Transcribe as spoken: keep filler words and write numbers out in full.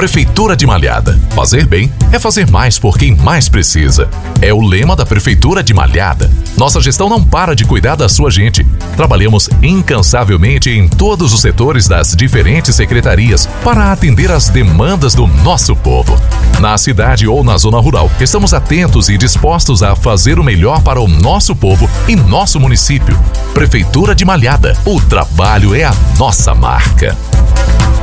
Prefeitura de Malhada. Fazer bem é fazer mais por quem mais precisa. É o lema da Prefeitura de Malhada. Nossa gestão não para de cuidar da sua gente. Trabalhamos incansavelmente em todos os setores das diferentes secretarias para atender às demandas do nosso povo. Na cidade ou na zona rural, estamos atentos e dispostos a fazer o melhor para o nosso povo e nosso município. Prefeitura de Malhada. O trabalho é a nossa marca.